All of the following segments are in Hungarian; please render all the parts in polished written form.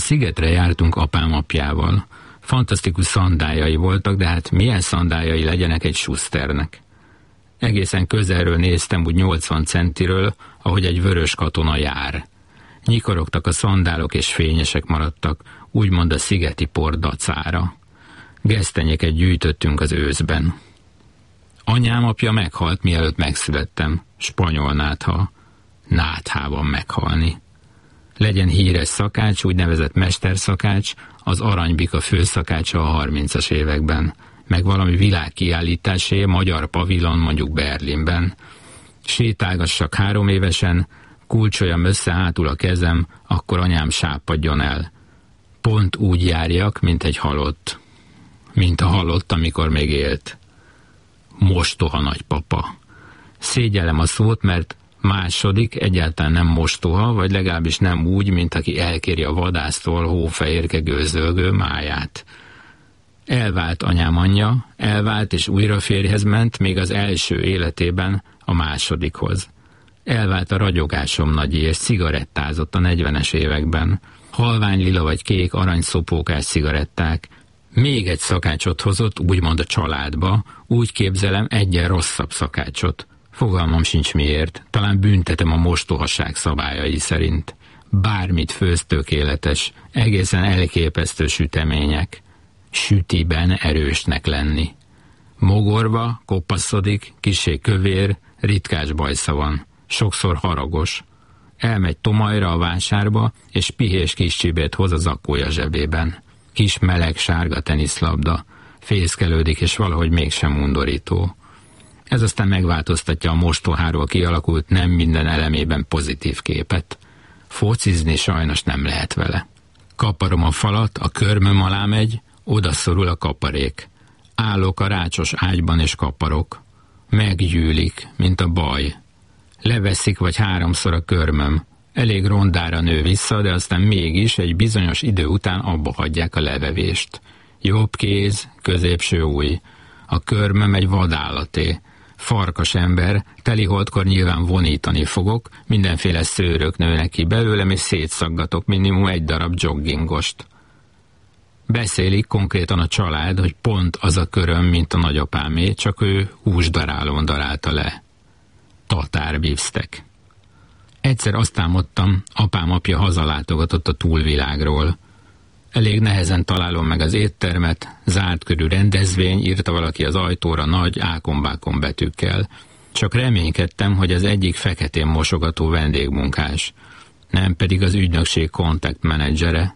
szigetre jártunk apám apjával. Fantasztikus szandályai voltak, de hát milyen szandályai legyenek egy Schusternek? Egészen közelről néztem, úgy 80 centiről, ahogy egy vörös katona jár. Nyikorogtak a szandálok és fényesek maradtak, úgymond a szigeti por dacára. Gesztenyéket gyűjtöttünk az őszben. Anyám apja meghalt, mielőtt megszülettem. Spanyol náthában meghalni. Legyen híres szakács, úgynevezett mesterszakács, az Aranybika főszakácsa a 30-as években, meg valami világkiállításé, magyar pavilon, mondjuk Berlinben. Sétálgassak 3 évesen, kulcsoljam össze hátul a kezem, akkor anyám sápadjon el. Pont úgy járjak, mint egy halott. Mint a halott, amikor még élt. Mostoha nagypapa. Szégyellem a szót, mert második egyáltalán nem mostoha, vagy legalábbis nem úgy, mint aki elkéri a vadásztól hófehérke gőzölgő máját. Elvált anyám anyja, elvált és újra férjhez ment, még az első életében a másodikhoz. Elvált a ragyogásom nagyi, és cigarettázott a 40-es években. Halvány lila vagy kék aranyszopókás cigaretták. Még egy szakácsot hozott, úgymond a családba, úgy képzelem egyen rosszabb szakácsot. Fogalmam sincs miért, talán büntetem a mostohaság szabályai szerint. Bármit főz tökéletes, egészen elképesztő sütemények. Sütiben erősnek lenni. Mogorva, koppasszodik, kissé kövér, ritkás bajsza van, sokszor haragos. Elmegy Tomajra a vásárba, és pihés kis csibét hoz a zakója zsebében. Kis meleg sárga teniszlabda, fészkelődik, és valahogy mégsem undorító. Ez aztán megváltoztatja a mostoháról kialakult nem minden elemében pozitív képet. Focizni sajnos nem lehet vele. Kaparom a falat, a körmöm alá megy, odaszorul a kaparék. Állok a rácsos ágyban és kaparok. Meggyűlik, mint a baj. Leveszik vagy 3-szor a körmöm. Elég rondára nő vissza, de aztán mégis egy bizonyos idő után abba hagyják a levevést. Jobb kéz, középső ujj. A körmöm egy vadállaté. Farkas ember, teliholdkor nyilván vonítani fogok, mindenféle szőrök nőnek ki belőlem, és szétszaggatok minimum 1 darab joggingost. Beszélik konkrétan a család, hogy pont az a köröm, mint a nagyapámé, csak ő húsdarálón darálta le. Tatárbifsztek. Egyszer azt álmodtam, apám apja hazalátogatott a túlvilágról. Elég nehezen találom meg az éttermet, zárt körű rendezvény, írta valaki az ajtóra nagy ákombákon betűkkel. Csak reménykedtem, hogy az egyik feketén mosogató vendégmunkás, nem pedig az ügynökség kontaktmenedzsere.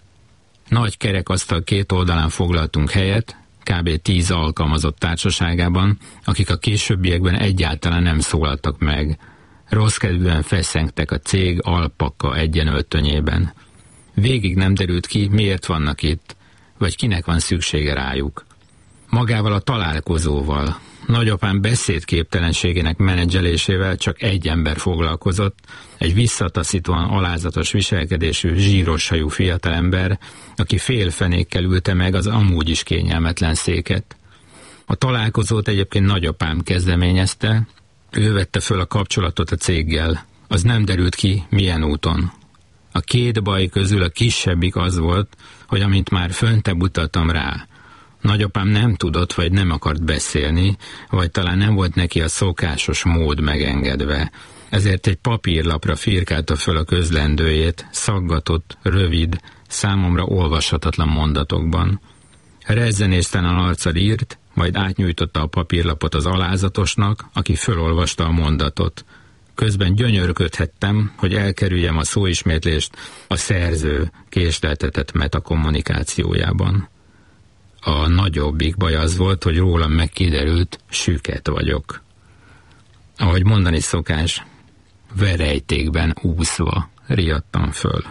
Nagy kerekasztal 2 oldalán foglaltunk helyet, kb. 10 alkalmazott társaságában, akik a későbbiekben egyáltalán nem szólaltak meg. Rosszkedvűen feszengtek a cég alpakka egyenöltönyében. Végig nem derült ki, miért vannak itt, vagy kinek van szüksége rájuk. Magával a találkozóval, nagyapám beszédképtelenségének menedzselésével csak egy ember foglalkozott, egy visszataszítóan alázatos viselkedésű, zsíros hajú fiatalember, aki félfenékkel ülte meg az amúgy is kényelmetlen széket. A találkozót egyébként nagyapám kezdeményezte, ő vette föl a kapcsolatot a céggel. Az nem derült ki, milyen úton. A 2 baj közül a kisebbik az volt, hogy amint már föntebb utaltam rá, nagyapám nem tudott, vagy nem akart beszélni, vagy talán nem volt neki a szokásos mód megengedve. Ezért egy papírlapra firkálta föl a közlendőjét, szaggatott, rövid, számomra olvashatatlan mondatokban. Rezzenéstelen arccal írt, majd átnyújtotta a papírlapot az alázatosnak, aki fölolvasta a mondatot. Közben gyönyörködhettem, hogy elkerüljem a szóismétlést a szerző késleltetett metakommunikációjában. A nagyobbik baj az volt, hogy rólam megkiderült, süket vagyok. Ahogy mondani szokás, verejtékben úszva riadtam föl.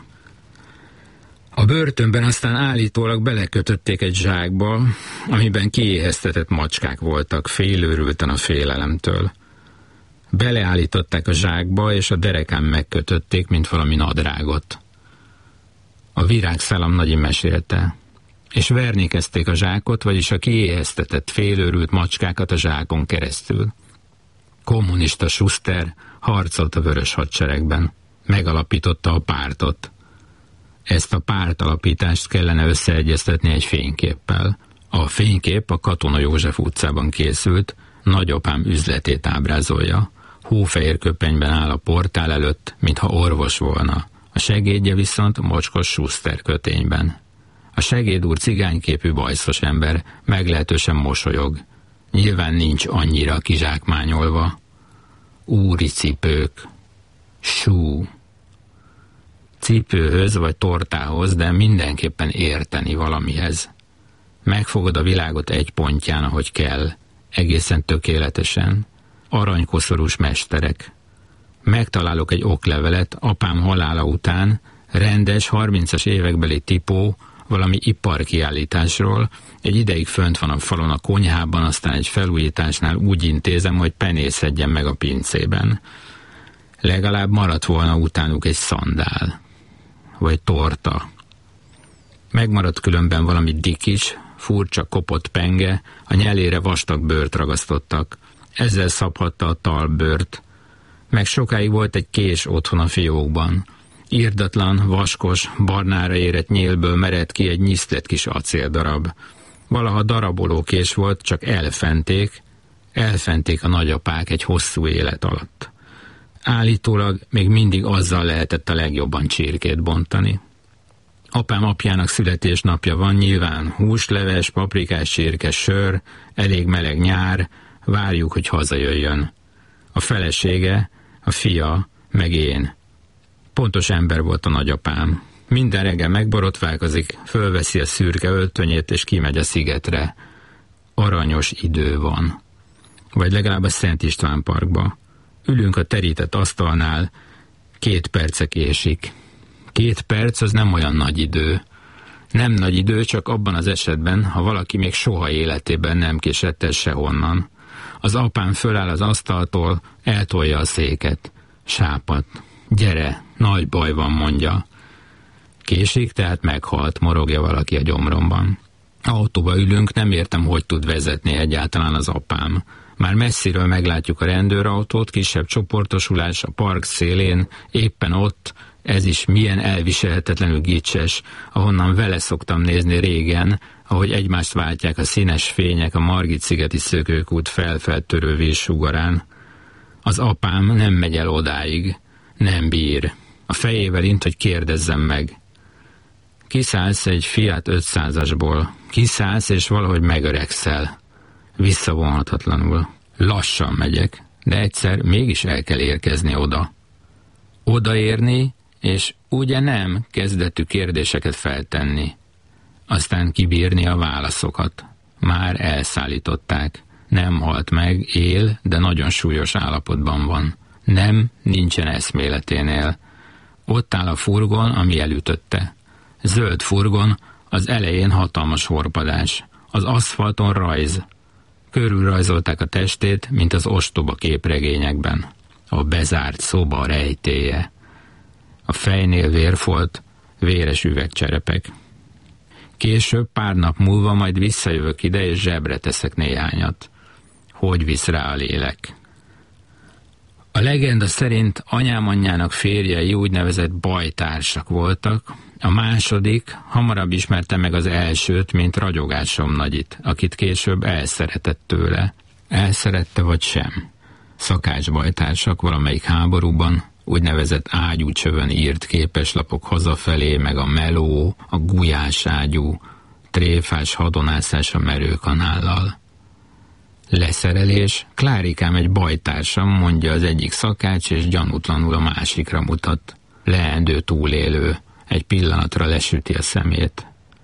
A börtönben aztán állítólag belekötötték egy zsákba, amiben kiéheztetett macskák voltak, félőrülten a félelemtől. Beleállították a zsákba, és a derekán megkötötték, mint valami nadrágot. A virágszalam nagyi mesélte, és verni kezdték a zsákot, vagyis a kiéheztetett, félőrült macskákat a zsákon keresztül. Kommunista Schuster harcolt a Vörös Hadseregben, megalapította a pártot. Ezt a pártalapítást kellene összeegyeztetni egy fényképpel. A fénykép a Katona József utcában készült, nagyapám üzletét ábrázolja. Hófehér köpenyben áll a portál előtt, mintha orvos volna. A segédje viszont mocskos Schuster kötényben. A segéd úr cigányképű bajszos ember, meglehetősen mosolyog. Nyilván nincs annyira kizsákmányolva. Úri cipők. Sú. Cipőhöz vagy tortához, de mindenképpen érteni valamihez. Megfogod a világot egy pontján, ahogy kell, egészen tökéletesen. Aranykoszorús mesterek. Megtalálok egy oklevelet apám halála után, rendes 30-as évekbeli tipó, valami iparkiállításról, egy ideig fönt van a falon a konyhában, aztán egy felújításnál úgy intézem, hogy penészedjen meg a pincében. Legalább maradt volna utánuk egy szandál. Vagy torta. Megmaradt különben valami dikis, furcsa kopott penge, a nyelére vastag bőrt ragasztottak. Ezzel szabhatta a talbőrt. Meg sokáig volt egy kés otthon a fiókban. Irdatlan, vaskos, barnára érett nyélből meredt ki egy nyisztett kis acéldarab. Valaha daraboló kés volt, csak elfenték a nagyapák egy hosszú élet alatt. Állítólag még mindig azzal lehetett a legjobban csirkét bontani. Apám apjának születésnapja van, nyilván húsleves, paprikás csirke, sör, elég meleg nyár, várjuk, hogy hazajöjjön. A felesége, a fia, meg én. Pontos ember volt a nagyapám. Minden reggel megborotválkozik, fölveszi a szürke öltönyét és kimegy a szigetre. Aranyos idő van. Vagy legalább a Szent István parkba. Ülünk a terített asztalnál, 2 perce késik. 2 perc az nem olyan nagy idő. Nem nagy idő, csak abban az esetben, ha valaki még soha életében nem késett el sehonnan. Az apám föláll az asztaltól, eltolja a széket. Sápadt. Gyere, nagy baj van, mondja. Késik, tehát meghalt, morogja valaki a gyomromban. Autóba ülünk, nem értem, hogy tud vezetni egyáltalán az apám. Már messziről meglátjuk a rendőrautót, kisebb csoportosulás a park szélén, éppen ott, ez is milyen elviselhetetlenül gicses, ahonnan vele szoktam nézni régen, ahogy egymást váltják a színes fények a Margit-szigeti szökőkút felfeltörő vízsugarán. Az apám nem megy el odáig, nem bír. A fejével int, hogy kérdezzem meg. Kiszállsz egy Fiat 500-asból, kiszállsz és valahogy megöregszel. Visszavonhatatlanul. Lassan megyek, de egyszer mégis el kell érkezni oda. Odaérni, és ugye nem kezdetű kérdéseket feltenni. Aztán kibírni a válaszokat. Már elszállították. Nem halt meg, él, de nagyon súlyos állapotban van. Nem, nincsen eszméleténél. Ott áll a furgon, ami elütötte. Zöld furgon, az elején hatalmas horpadás. Az aszfalton rajz. Körülrajzolták a testét, mint az ostoba képregényekben. A bezárt szoba rejtélye. A fejnél vérfolt, véres üvegcserepek. Később, pár nap múlva majd visszajövök ide, és zsebre teszek néhányat. Hogy visz rá a lélek? A legenda szerint anyám anyjának férjei úgynevezett bajtársak voltak, a második hamarabb ismerte meg az elsőt, mint Ragyogás Nagyit, akit később elszeretett tőle. Elszerette vagy sem? Szakácsbajtársak valamelyik háborúban, úgynevezett ágyúcsövön írt képeslapok hazafelé, meg a meló, a gulyáságyú, tréfás hadonászás a merőkanállal. Leszerelés, Klárikám egy bajtársam, mondja az egyik szakács, és gyanútlanul a másikra mutat. Leendő túlélő, egy pillanatra lesüti a szemét.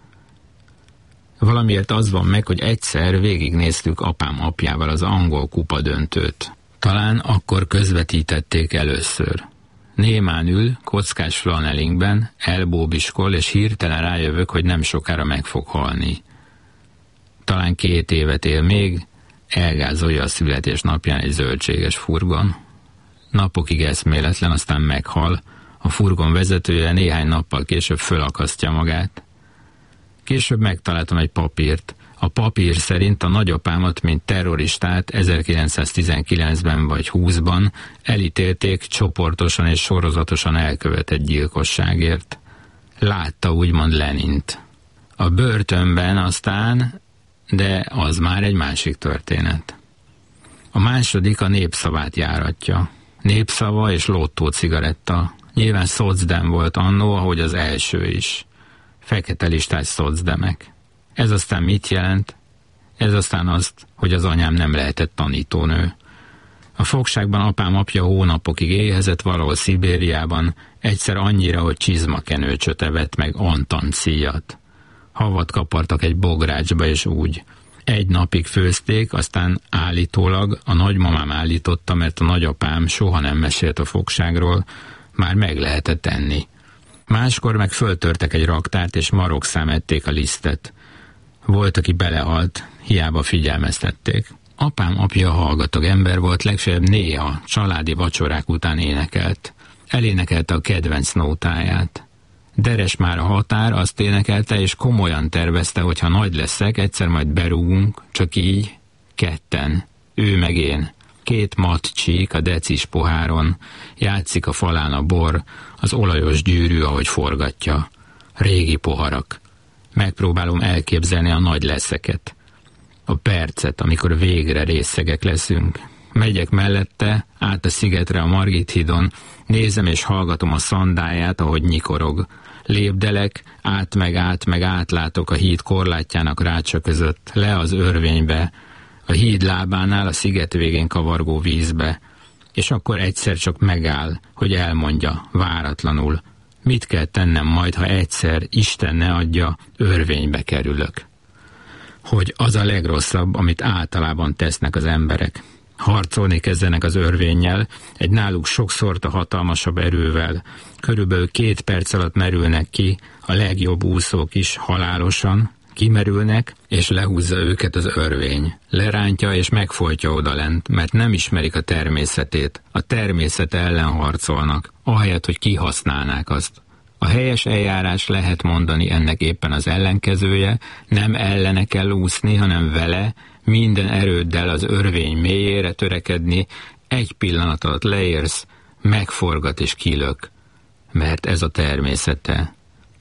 Valamiért az van meg, hogy egyszer végignéztük apám apjával az angol kupa döntőt. Talán akkor közvetítették először. Némán ül, kockás flanellingben, elbóbiskol, és hirtelen rájövök, hogy nem sokára meg fog halni. Talán 2 évet él még, elgázolja a születésnapján egy zöldséges furgon. Napokig eszméletlen, aztán meghal. A furgon vezetője néhány nappal később fölakasztja magát. Később megtaláltam egy papírt. A papír szerint a nagyapámat, mint terroristát 1919-ben vagy 20-ban elítélték csoportosan és sorozatosan elkövetett gyilkosságért. Látta úgymond Lenint. A börtönben aztán, de az már egy másik történet. A második a Népszavát járatja. Népszava és lottó cigaretta. Nyilván szocdem volt annó, ahogy az első is. Fekete listás szocdemek. Ez aztán mit jelent? Ez aztán azt, hogy az anyám nem lehetett tanítónő. A fogságban apám apja hónapokig éhezett valahol Szibériában, egyszer annyira, hogy csizmakenőcsöt evett meg antancíjat. Havat kapartak egy bográcsba, és úgy. Egy napig főzték, aztán állítólag a nagymamám állította, mert a nagyapám soha nem mesélt a fogságról, már meg lehetett enni. Máskor meg föltörtek egy raktárt, és marokszám ették a lisztet. Volt, aki belehalt, hiába figyelmeztették. Apám apja hallgatag ember volt, legfeljebb néha családi vacsorák után énekelt. Elénekelte a kedvenc nótáját. Deres már a határ, azt énekelte, és komolyan tervezte, hogy ha nagy leszek, egyszer majd berúgunk, csak így, ketten, ő meg én. 2 matt csík a decis poháron, játszik a falán a bor, az olajos gyűrű, ahogy forgatja. Régi poharak. Megpróbálom elképzelni a nagy leszeket. A percet, amikor végre részegek leszünk. Megyek mellette, át a szigetre a Margit hídon, nézem és hallgatom a szandáját, ahogy nyikorog. Lépdelek, át meg átlátok a híd korlátjának rácsa között, le az örvénybe, a híd lábánál a sziget végén kavargó vízbe, és akkor egyszer csak megáll, hogy elmondja, váratlanul, mit kell tennem majd, ha egyszer, Isten ne adja, örvénybe kerülök. Hogy az a legrosszabb, amit általában tesznek az emberek. Harcolni kezdenek az örvénnyel, egy náluk sokszor a hatalmasabb erővel. Körülbelül 2 perc alatt merülnek ki, a legjobb úszók is halálosan, kimerülnek, és lehúzza őket az örvény. Lerántja és megfojtja odalent, mert nem ismerik a természetét. A természet ellen harcolnak, ahelyett, hogy kihasználnák azt. A helyes eljárás, lehet mondani, ennek éppen az ellenkezője, nem ellene kell úszni, hanem vele, minden erőddel az örvény mélyére törekedni, egy pillanat alatt leérsz, megforgat és kilök, mert ez a természete.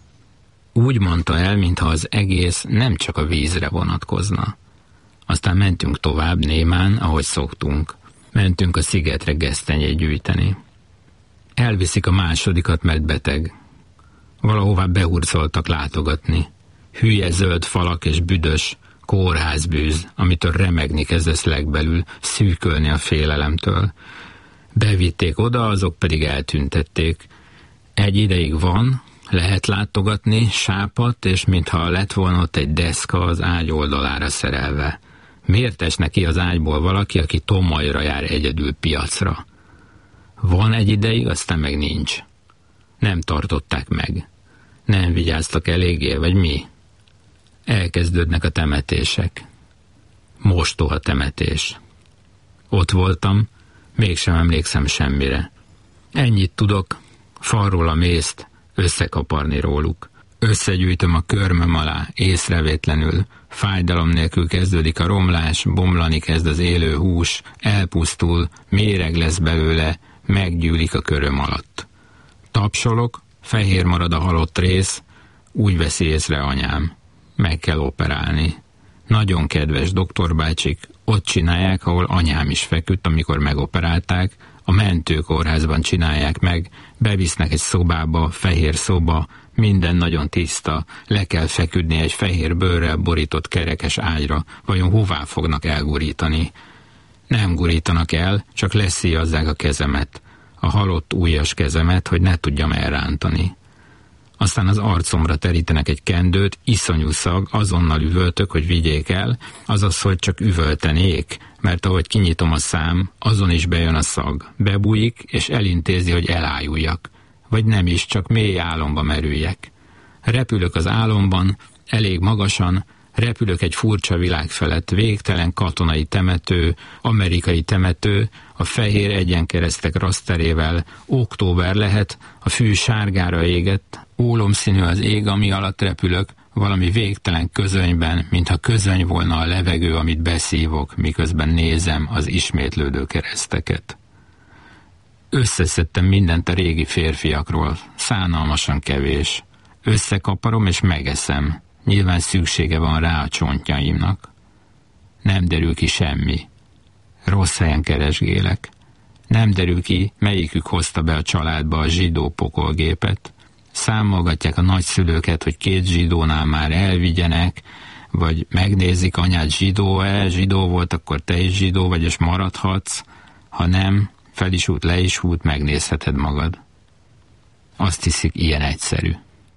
Úgy mondta el, mintha az egész nem csak a vízre vonatkozna. Aztán mentünk tovább némán, ahogy szoktunk. Mentünk a szigetre gesztenyét gyűjteni. Elviszik a másodikat, mert beteg. Valahová behurcoltak látogatni. Hülye zöld falak és büdös kórházbűz, amitől remegni kezdesz legbelül, szűkölni a félelemtől. Bevitték oda, azok pedig eltüntették. Egy ideig van, lehet látogatni, sápadt, és mintha lett volna ott egy deszka az ágy oldalára szerelve. Miért esne ki az ágyból valaki, aki Tomolyra jár egyedül piacra? Van egy ideig, aztán meg nincs. Nem tartották meg. Nem vigyáztak eléggé, vagy mi? Elkezdődnek a temetések. Mostoha temetés. Ott voltam, mégsem emlékszem semmire. Ennyit tudok, falról a mészt, összekaparni róluk. Összegyűjtöm a körmöm alá, észrevétlenül, fájdalom nélkül kezdődik a romlás, bomlani kezd az élő hús, elpusztul, méreg lesz belőle, meggyűlik a köröm alatt. Tapsolok, fehér marad a halott rész, úgy veszi észre anyám. Meg kell operálni. Nagyon kedves doktorbácsik, ott csinálják, ahol anyám is feküdt, amikor megoperálták, a mentőkórházban csinálják meg, bevisznek egy szobába, fehér szoba, minden nagyon tiszta, le kell feküdni egy fehér bőrrel borított kerekes ágyra, vajon hová fognak elgurítani? Nem gurítanak el, csak leszíjazzák a kezemet, a halott ujjas kezemet, hogy ne tudjam elrántani. Aztán az arcomra terítenek egy kendőt, iszonyú szag, azonnal üvöltök, hogy vigyék el, azaz, hogy csak üvöltenék, mert ahogy kinyitom a szám, azon is bejön a szag, bebújik, és elintézi, hogy elájuljak, vagy nem is, csak mély álomba merüljek. Repülök az álomban, elég magasan, repülök egy furcsa világ felett, végtelen katonai temető, amerikai temető, a fehér egyenkeresztek raszterével, október lehet, a fű sárgára égett, ólomszínű az ég, ami alatt repülök, valami végtelen közönyben, mintha közöny volna a levegő, amit beszívok, miközben nézem az ismétlődő kereszteket. Összeszedtem mindent a régi férfiakról, szánalmasan kevés. Összekaparom és megeszem. Nyilván szüksége van rá a csontjaimnak. Nem derül ki semmi. Rossz helyen keresgélek. Nem derül ki, melyikük hozta be a családba a zsidó pokolgépet. Számolgatják a nagyszülőket, hogy 2 zsidónál már elvigyenek, vagy megnézik, anyád zsidó-e, zsidó volt, akkor te is zsidó vagy, és maradhatsz. Ha nem, fel is út, le is út, megnézheted magad. Azt hiszik, ilyen egyszerű.